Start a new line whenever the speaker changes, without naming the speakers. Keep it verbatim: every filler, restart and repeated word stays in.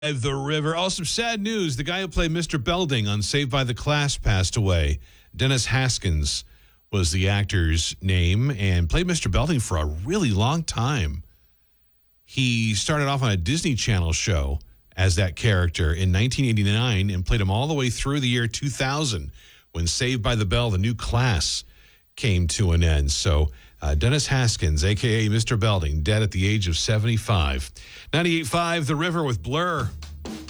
The River. Oh, some sad news. The guy who played Mister Belding on Saved by the Class passed away. Dennis Haskins was the actor's name and played Mister Belding for a really long time. He started off on a Disney Channel show as that character in nineteen eighty-nine and played him all the way through the year two thousand when Saved by the Bell, the new class, came to an end. So uh, Dennis Haskins, a k a. Mister Belding, dead at the age of seventy-five. ninety-eight point five The River with Blur.